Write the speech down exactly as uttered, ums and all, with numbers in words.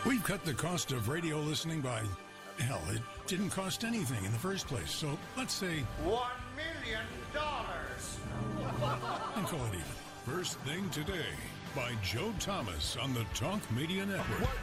We've cut the cost of radio listening by, hell, it didn't cost anything in the first place. So let's say One million dollars. and call it even. First Thing Today by Joe Thomas on the Talk Media Network. What